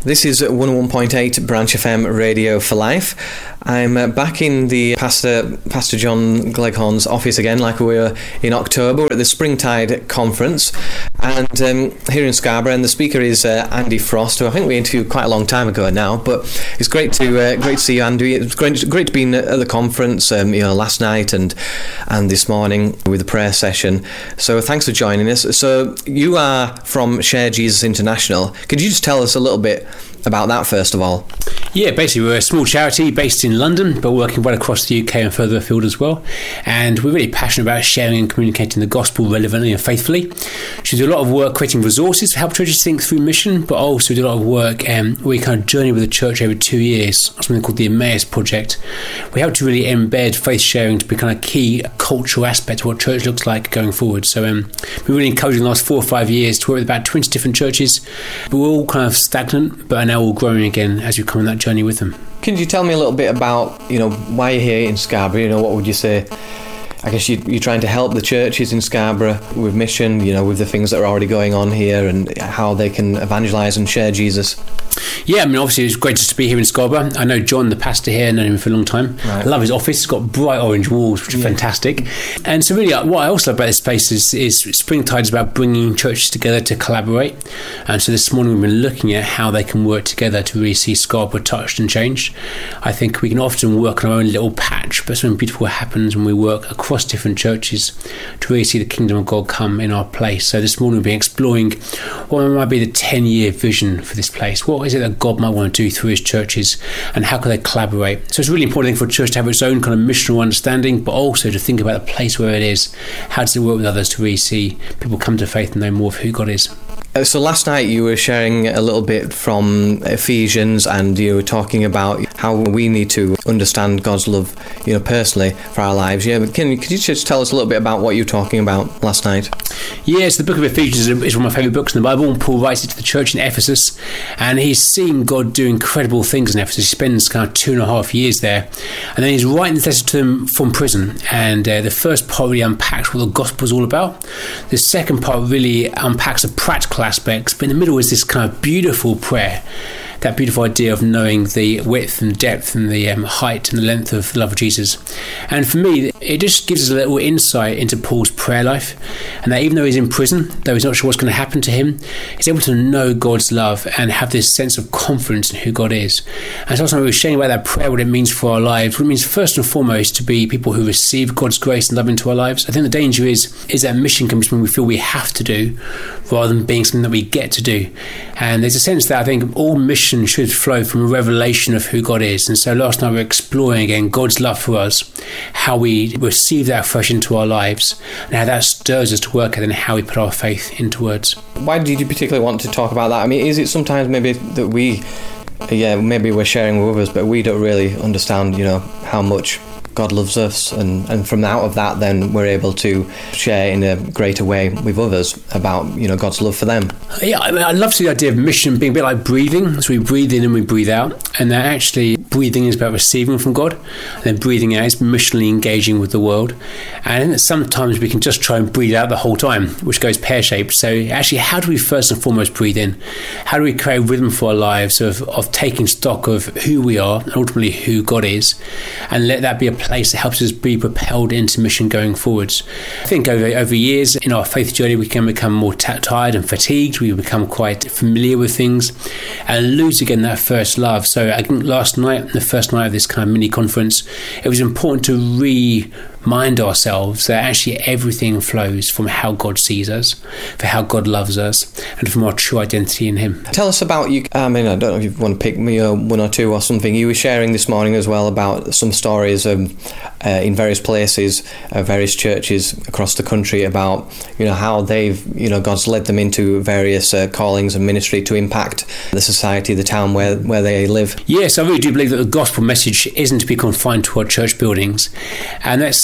This is 101.8 Branch FM Radio for Life. I'm back in the Pastor John Gleghorn's office again, like we were in October at the Springtide Conference, and here in Scarborough. And the speaker is Andy Frost, who I think we interviewed quite a long time ago now. But it's great to see you, Andy. It's great to be at the conference, last night and this morning with the prayer session. So thanks for joining us. So you are from Share Jesus International. Could you just tell us a little bit about that first of all? Yeah, basically we're a small charity based in London, but working right across the UK and further afield as well. And we're really passionate about sharing and communicating the gospel relevantly and faithfully. So we do a lot of work creating resources to help churches think through mission, but also do a lot of work we kind of journey with the church over 2 years, something called the Emmaus Project. We help to really embed faith sharing to be kind of key cultural aspect of what church looks like going forward. So we've really encouraged in the last 4 or 5 years to work with about 20 different churches, but we're all kind of stagnant, but are now all growing again as we come on that journey with them. Can you tell me a little bit about, why you're here in Scarborough? What would you say? I guess you're trying to help the churches in Scarborough with mission, with the things that are already going on here and how they can evangelise and share Jesus. Yeah, obviously it's great just to be here in Scarborough. I know John, the pastor here, known him for a long time. Right. I love his office. It's got bright orange walls, which are fantastic. And so really what I also love about this space is Springtide is about bringing churches together to collaborate. And so this morning we've been looking at how they can work together to really see Scarborough touched and changed. I think we can often work on our own little patch, but something beautiful happens when we work across different churches to really see the kingdom of God come in our place. So this morning we've been exploring what might be the 10-year vision for this place. What is it that God might want to do through his churches, and how can they collaborate? So it's a really important thing for a church to have its own kind of missional understanding, but also to think about the place where it is. How does it work with others to really see people come to faith and know more of who God is? So last night you were sharing a little bit from Ephesians, and you were talking about how we need to understand God's love, personally for our lives. Yeah, but could you just tell us a little bit about what you were talking about last night? Yes, the book of Ephesians is one of my favourite books in the Bible. And Paul writes it to the church in Ephesus, and he's seeing God do incredible things in Ephesus. He spends kind of 2.5 years there, and then he's writing this letter to them from prison. And the first part really unpacks what the gospel is all about. The second part really unpacks the practical aspects, but in the middle is this kind of beautiful prayer, that beautiful idea of knowing the width and depth and the height and the length of the love of Jesus. And for me, it just gives us a little insight into Paul's prayer life, and that even though he's in prison, though he's not sure what's going to happen to him, he's able to know God's love and have this sense of confidence in who God is. And so we're sharing about that prayer, what it means for our lives, what it means first and foremost to be people who receive God's grace and love into our lives. I think the danger is that mission can be something we feel we have to do rather than being something that we get to do. And there's a sense that I think all mission should flow from a revelation of who God is. And so last night we were exploring again God's love for us, how we receive that fresh into our lives, and how that stirs us to work at, and how we put our faith into words. Why did you particularly want to talk about that? I mean, is it sometimes maybe that maybe we're sharing with others, but we don't really understand, how much God loves us, and from out of that then we're able to share in a greater way with others about God's love for them. Yeah, I love the idea of mission being a bit like breathing. So we breathe in and we breathe out, and that actually breathing is about receiving from God, and then breathing out is missionally engaging with the world. And sometimes we can just try and breathe out the whole time, which goes pear-shaped. So actually, how do we first and foremost breathe in? How do we create a rhythm for our lives of taking stock of who we are and ultimately who God is, and let that be a place that helps us be propelled into mission going forwards? I think over years in our faith journey we can become more tired and fatigued. We become quite familiar with things and lose again that first love. So I think last night, the first night of this kind of mini conference, it was important to remind ourselves that actually everything flows from how God sees us, for how God loves us, and from our true identity in him. Tell us about you. I don't know if you want to pick me one or two or something. You were sharing this morning as well about some stories in various places, various churches across the country about how they've God's led them into various callings and ministry to impact the society, the town where they live. Yes, I really do believe that the gospel message isn't to be confined to our church buildings, and that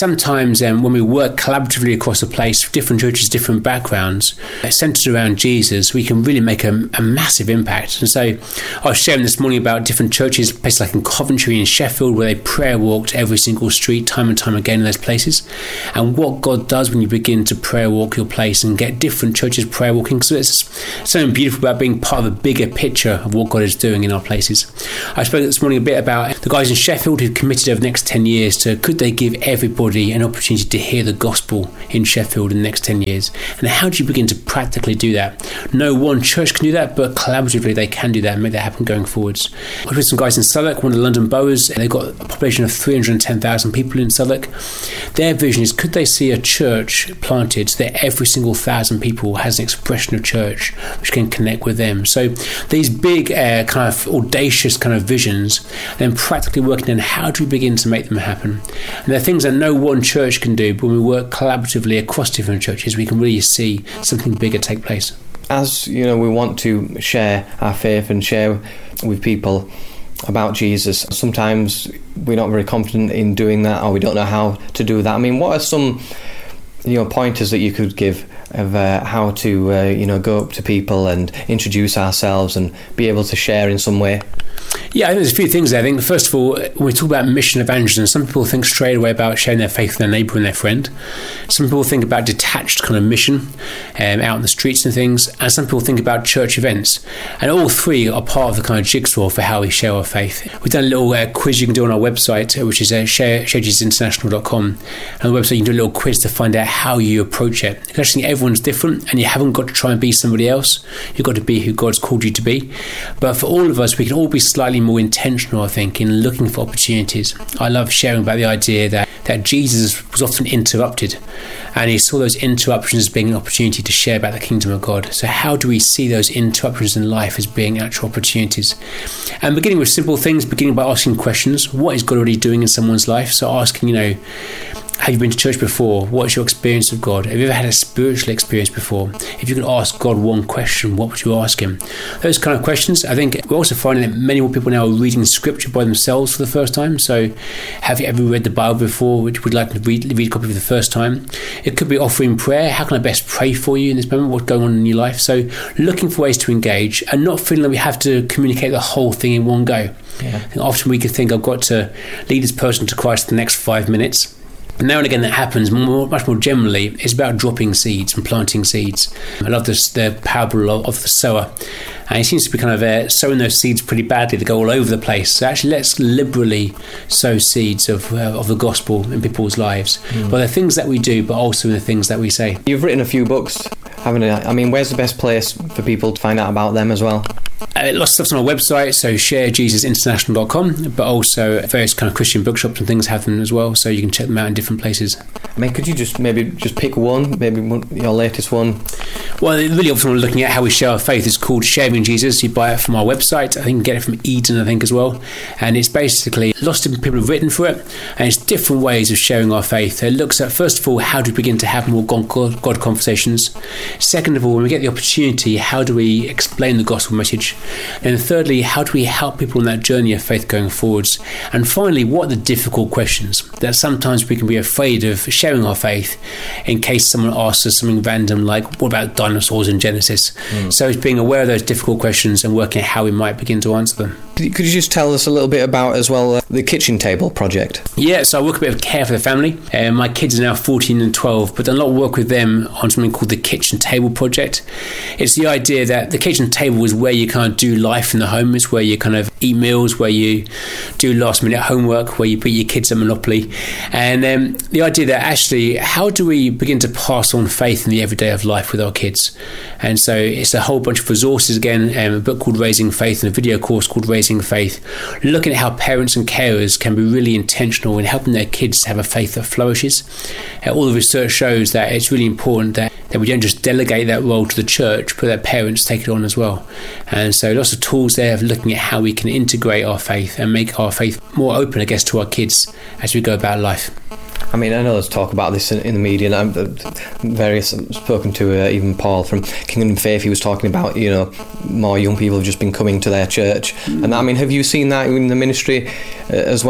sometimes when we work collaboratively across a place, different churches, different backgrounds, centered around Jesus, we can really make a massive impact. And so I was sharing this morning about different churches, places like in Coventry and Sheffield, where they prayer walked every single street time and time again in those places, and what God does when you begin to prayer walk your place and get different churches prayer walking. So it's something beautiful about being part of a bigger picture of what God is doing in our places. I spoke this morning a bit about the guys in Sheffield who committed over the next 10 years to, could they give everybody an opportunity to hear the gospel in Sheffield in the next 10 years? And how do you begin to practically do that? No one church can do that, but collaboratively they can do that and make that happen going forwards. I was with some guys in Southwark, one of the London boroughs. They've got a population of 310,000 people in Southwark. Their vision is, could they see a church planted so that every single 1,000 people has an expression of church which can connect with them? So these big kind of audacious kind of visions, then practically working on how do we begin to make them happen. And there are things that no one church can do, but when we work collaboratively across different churches, we can really see something bigger take place. As you know, we want to share our faith and share with people about Jesus. Sometimes we're not very confident in doing that, or we don't know how to do that. I mean, what are some pointers that you could give of how to go up to people and introduce ourselves and be able to share in some way? Yeah, I think there's a few things there. I think, first of all, when we talk about mission evangelism, some people think straight away about sharing their faith with their neighbour and their friend. Some people think about detached kind of mission out in the streets and things. And some people think about church events. And all three are part of the kind of jigsaw for how we share our faith. We've done a little quiz you can do on our website, which is sharejesusinternational.com. And on the website, you can do a little quiz to find out how you approach it. Because I think everyone's different, and you haven't got to try and be somebody else. You've got to be who God's called you to be. But for all of us, we can all be slightly more intentional, I think, in looking for opportunities. I love sharing about the idea that Jesus was often interrupted, and he saw those interruptions as being an opportunity to share about the kingdom of God. So how do we see those interruptions in life as being actual opportunities? And beginning with simple things, beginning by asking questions. What is God already doing in someone's life? So asking, have you been to church before? What's your experience of God? Have you ever had a spiritual experience before? If you could ask God one question, what would you ask him? Those kind of questions. I think we're also finding that many more people now are reading scripture by themselves for the first time. So have you ever read the Bible before, which would like to read a copy for the first time? It could be offering prayer. How can I best pray for you in this moment? What's going on in your life? So looking for ways to engage and not feeling like we have to communicate the whole thing in one go. Yeah. Often we could think, I've got to lead this person to Christ in the next 5 minutes. And now and again that happens. Much more generally, it's about dropping seeds and planting seeds. I love the parable of the sower. And he seems to be kind of sowing those seeds pretty badly. They go all over the place. So actually, let's liberally sow seeds of the gospel in people's lives. But the things that we do, but also in the things that we say. You've written a few books, haven't you? I mean, where's the best place for people to find out about them as well? Lots of stuff's on our website, so sharejesusinternational.com, but also various kind of Christian bookshops and things have them as well, so you can check them out in different places. I mean, could you just pick one, your latest one? Well, really often we're looking at how we share our faith. It's called Sharing Jesus. You buy it from our website. I think you can get it from Eden, I think, as well. And it's basically lots of different people have written for it, and it's different ways of sharing our faith. It looks at, first of all, how do we begin to have more God conversations? Second of all, when we get the opportunity, how do we explain the gospel message? And thirdly, how do we help people on that journey of faith going forwards? And finally, what are the difficult questions that sometimes we can be afraid of sharing our faith in case someone asks us something random like, what about dinosaurs in Genesis? So it's being aware of those difficult questions and working out how we might begin to answer them. Could you just tell us a little bit about, as well, the Kitchen Table project? Yeah, so I work a bit of care for the family. My kids are now 14 and 12, but done a lot of work with them on something called the Kitchen Table project. It's the idea that the kitchen table is where you kind of do life in the home. It's where you kind of eat meals, where you do last minute homework, where you beat your kids at Monopoly. And the idea that actually, how do we begin to pass on faith in the everyday of life with our kids? And so it's a whole bunch of resources, again, a book called Raising Faith and a video course called Raising Faith, looking at how parents and carers can be really intentional in helping their kids have a faith that flourishes. All the research shows that it's really important that we don't just delegate that role to the church, but that parents take it on as well. And so lots of tools there of looking at how we can integrate our faith and make our faith more open, I guess, to our kids as we go about life. I mean, I know there's talk about this in the media, and I've spoken to even Paul from Kingdom Faith. He was talking about, more young people have just been coming to their church. And I mean, have you seen that in the ministry as well?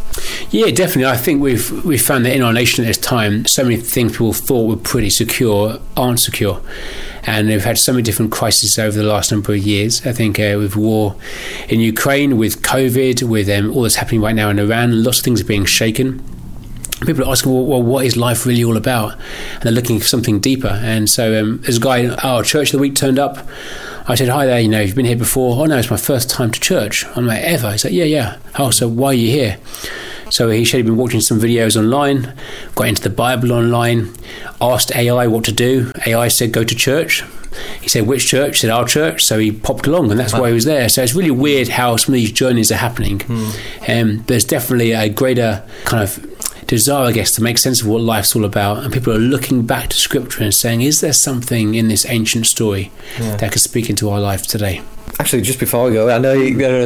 Yeah, definitely. I think we've found that in our nation at this time, so many things people thought were pretty secure aren't secure. And we've had so many different crises over the last number of years. I think with war in Ukraine, with COVID, with all that's happening right now in Iran, lots of things are being shaken. People are asking, well, what is life really all about? And they're looking for something deeper. And so there's a guy, our Church of the Week turned up. I said, hi there, you've been here before? Oh, no, it's my first time to church. I'm like, ever? He's like, yeah. Oh, so why are you here? So he said he'd been watching some videos online, got into the Bible online, asked AI what to do. AI said, go to church. He said, which church? He said, our church. So he popped along, and that's why he was there. So it's really weird how some of these journeys are happening. There's definitely a greater kind of desire, I guess, to make sense of what life's all about. And people are looking back to Scripture and saying, is there something in this ancient story that could speak into our life today? Actually, just before we go, I know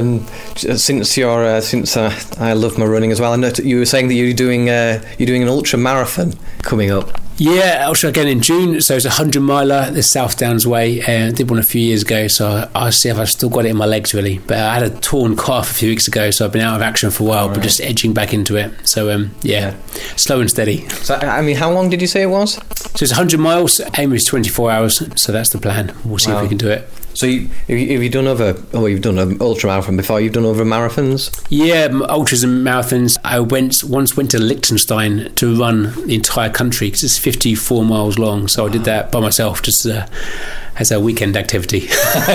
since I love my running as well. I know you were saying that you're doing an ultra marathon coming up. Yeah, ultra again in June. So it's a 100-miler the South Downs way. I did one a few years ago, so I'll see if I've still got it in my legs really. But I had a torn calf a few weeks ago, so I've been out of action for a while, but just edging back into it. So slow and steady. So I mean, how long did you say it was? So it's 100 miles. Aim is 24 hours. So that's the plan. We'll see if we can do it. So have you done you've done an ultra marathon before? You've done other marathons? Yeah, ultras and marathons. I once went to Liechtenstein to run the entire country because it's 54 miles long. So I did that by myself, just as a weekend activity.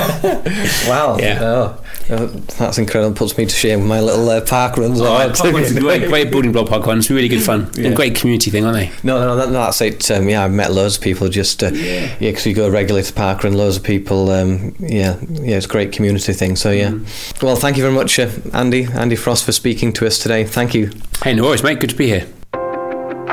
Wow! Yeah, that's incredible. Puts me to shame with my little park runs. Great building block park runs. Really good fun. And great community thing, aren't they? No, that's it. I've met loads of people just because you go regularly to park run. Loads of people. It's a great community thing. So well, thank you very much, Andy Frost, for speaking to us today. Thank you. Hey, no worries, mate. Good to be here.